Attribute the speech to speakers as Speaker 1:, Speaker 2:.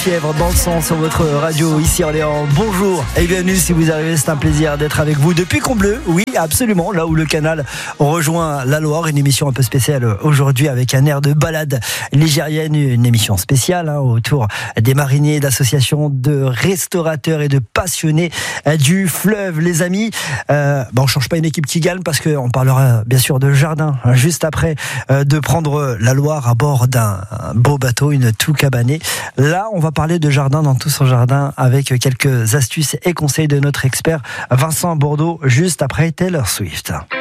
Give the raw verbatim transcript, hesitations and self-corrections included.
Speaker 1: Fièvre dans le sang sur votre radio ici Orléans. Bonjour et bienvenue si vous arrivez, c'est un plaisir d'être avec vous depuis Combloux. Oui, absolument, là où le canal rejoint la Loire. Une émission un peu spéciale aujourd'hui avec un air de balade ligérienne, une émission spéciale hein, autour des mariniers, d'associations de restaurateurs et de passionnés du fleuve. Les amis, euh, bah on change pas une équipe qui gagne parce qu'on parlera bien sûr de jardin hein, juste après euh, de prendre la Loire à bord d'un beau bateau, une tout cabanée. Là, on va parler de jardin dans tout son jardin avec quelques astuces et conseils de notre expert Vincent Bourdeau juste après Taylor Swift.